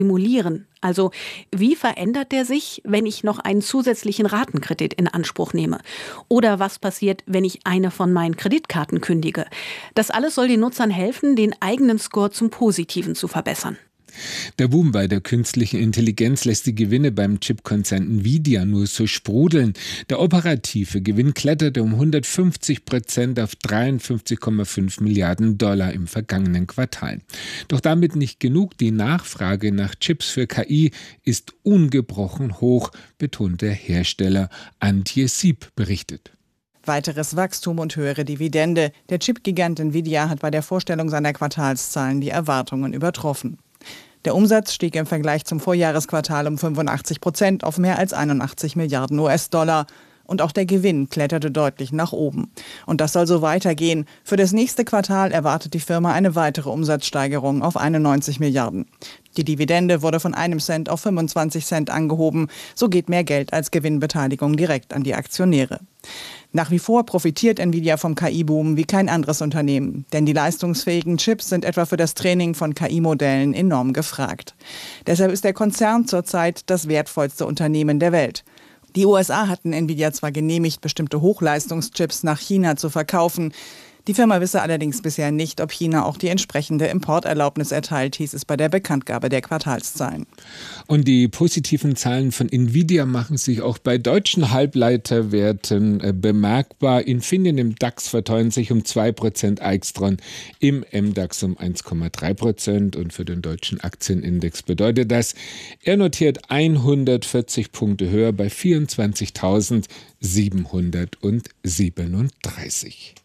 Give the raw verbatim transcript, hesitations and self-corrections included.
simulieren. Also wie verändert der sich, wenn ich noch einen zusätzlichen Ratenkredit in Anspruch nehme? Oder was passiert, wenn ich eine von meinen Kreditkarten kündige? Das alles soll den Nutzern helfen, den eigenen Score zum Positiven zu verbessern. Der Boom bei der künstlichen Intelligenz lässt die Gewinne beim Chipkonzern Nvidia nur so sprudeln. Der operative Gewinn kletterte um hundertfünfzig Prozent auf dreiundfünfzig Komma fünf Milliarden Dollar im vergangenen Quartal. Doch damit nicht genug. Die Nachfrage nach Chips für K I ist ungebrochen hoch, betont der Hersteller. Antje Sieb berichtet. Weiteres Wachstum und höhere Dividende. Der Chipgigant Nvidia hat bei der Vorstellung seiner Quartalszahlen die Erwartungen übertroffen. Der Umsatz stieg im Vergleich zum Vorjahresquartal um fünfundachtzig Prozent auf mehr als einundachtzig Milliarden U S-Dollar. Und auch der Gewinn kletterte deutlich nach oben. Und das soll so weitergehen. Für das nächste Quartal erwartet die Firma eine weitere Umsatzsteigerung auf einundneunzig Milliarden. Die Dividende wurde von einem Cent auf fünfundzwanzig Cent angehoben. So geht mehr Geld als Gewinnbeteiligung direkt an die Aktionäre. Nach wie vor profitiert Nvidia vom K I-Boom wie kein anderes Unternehmen. Denn die leistungsfähigen Chips sind etwa für das Training von K I-Modellen enorm gefragt. Deshalb ist der Konzern zurzeit das wertvollste Unternehmen der Welt. Die U S A hatten Nvidia zwar genehmigt, bestimmte Hochleistungschips nach China zu verkaufen. Die Firma wisse allerdings bisher nicht, ob China auch die entsprechende Importerlaubnis erteilt, hieß es bei der Bekanntgabe der Quartalszahlen. Und die positiven Zahlen von Nvidia machen sich auch bei deutschen Halbleiterwerten bemerkbar. Infineon im DAX verteuern sich um zwei Prozent, Aixtron im M DAX um eins Komma drei Prozent. Und für den deutschen Aktienindex bedeutet das, er notiert hundertvierzig Punkte höher bei vierundzwanzigtausendsiebenhundertsiebenunddreißig.